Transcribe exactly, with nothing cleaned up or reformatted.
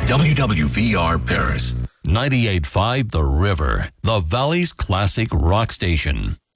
W W V R Paris. ninety-eight point five The River, the Valley's classic rock station.